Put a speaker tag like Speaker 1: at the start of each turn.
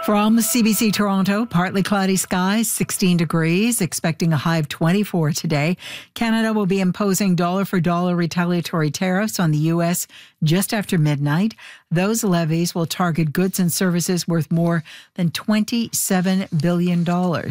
Speaker 1: From CBC Toronto, partly cloudy skies, 16 degrees, expecting a high of 24 today. Canada will be imposing dollar-for-dollar retaliatory tariffs on the U.S. just after midnight. Those levies will target goods and services worth more than $27 billion.